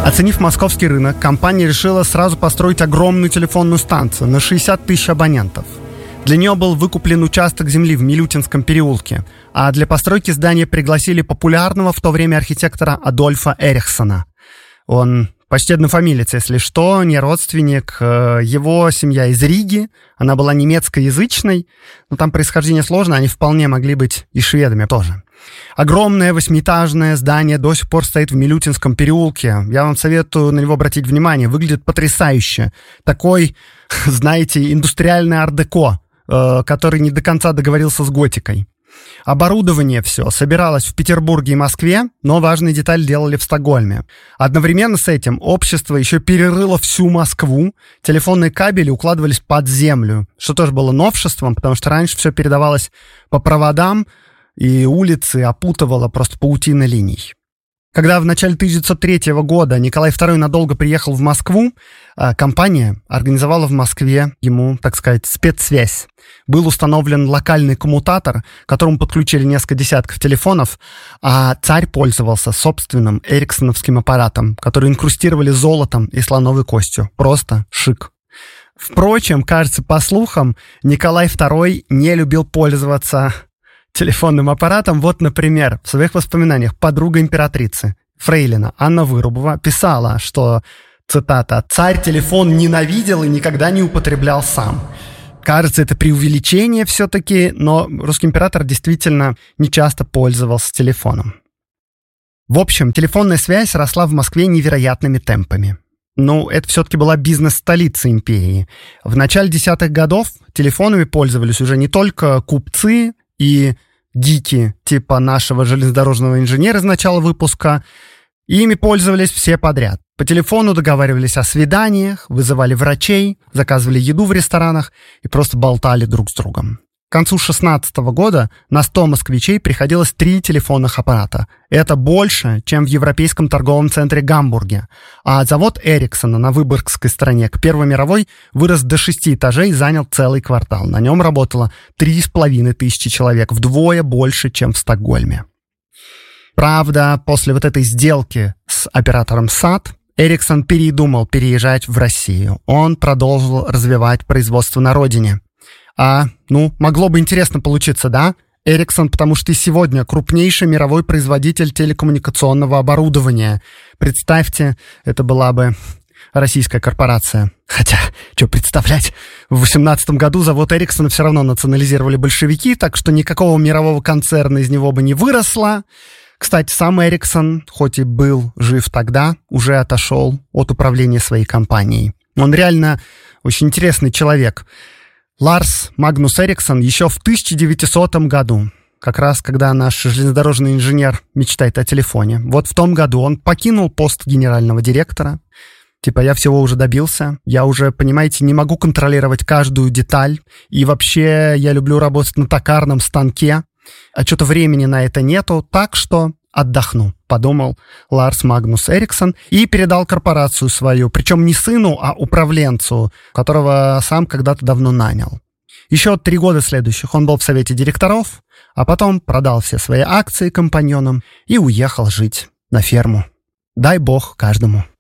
Оценив московский рынок, компания решила сразу построить огромную телефонную станцию на 60 тысяч абонентов. Для нее был выкуплен участок земли в Милютинском переулке, а для постройки здания пригласили популярного в то время архитектора Адольфа Эриксона. Он почти однофамилец, если что, не родственник. Его семья из Риги, она была немецкоязычной, но там происхождение сложно, они вполне могли быть и шведами тоже. Огромное восьмиэтажное здание до сих пор стоит в Милютинском переулке. Я вам советую на него обратить внимание. Выглядит потрясающе. Такой, знаете, индустриальный ар-деко, который не до конца договорился с готикой. Оборудование все собиралось в Петербурге и Москве, но важные детали делали в Стокгольме. Одновременно с этим общество еще перерыло всю Москву. Телефонные кабели укладывались под землю, что тоже было новшеством, потому что раньше все передавалось по проводам, и улицы опутывала просто паутина линий. Когда в начале 1903 года Николай II надолго приехал в Москву, компания организовала в Москве ему, так сказать, спецсвязь. Был установлен локальный коммутатор, к которому подключили несколько десятков телефонов, а царь пользовался собственным эриксоновским аппаратом, который инкрустировали золотом и слоновой костью. Просто шик. Впрочем, кажется, по слухам, Николай II не любил пользоваться телефонным аппаратом. Вот, например, в своих воспоминаниях подруга императрицы, фрейлина Анна Вырубова, писала, что, цитата, «царь телефон ненавидел и никогда не употреблял сам». Кажется, это преувеличение все-таки, но русский император действительно нечасто пользовался телефоном. В общем, телефонная связь росла в Москве невероятными темпами. Ну, это все-таки была бизнес-столица империи. В начале десятых годов телефонами пользовались уже не только купцы и гики типа нашего железнодорожного инженера из начала выпуска. Ими пользовались все подряд. По телефону договаривались о свиданиях, вызывали врачей, заказывали еду в ресторанах и просто болтали друг с другом. К концу 2016 года на 100 москвичей приходилось 3 телефонных аппарата. Это больше, чем в Европейском торговом центре Гамбурге. А завод Эриксона на Выборгской стороне к Первой мировой вырос до 6 этажей и занял целый квартал. На нем работало 3500 человек, вдвое больше, чем в Стокгольме. Правда, после вот этой сделки с оператором САТ Эриксон передумал переезжать в Россию. Он продолжил развивать производство на родине. Могло бы интересно получиться, да? Эриксон, потому что и сегодня крупнейший мировой производитель телекоммуникационного оборудования. Представьте, это была бы российская корпорация. Хотя, что представлять, в 18 году завод Эриксона все равно национализировали большевики, так что никакого мирового концерна из него бы не выросло. Кстати, сам Эриксон, хоть и был жив тогда, уже отошел от управления своей компанией. Он реально очень интересный человек. Ларс Магнус Эриксон еще в 1900 году, как раз когда наш железнодорожный инженер мечтает о телефоне, вот в том году он покинул пост генерального директора. Я всего уже добился, я уже, понимаете, не могу контролировать каждую деталь, и вообще я люблю работать на токарном станке, а что-то времени на это нету, так что отдохну, подумал Ларс Магнус Эриксон и передал корпорацию свою, причем не сыну, а управленцу, которого сам когда-то давно нанял. Еще 3 года следующих он был в совете директоров, а потом продал все свои акции компаньонам и уехал жить на ферму. Дай бог каждому.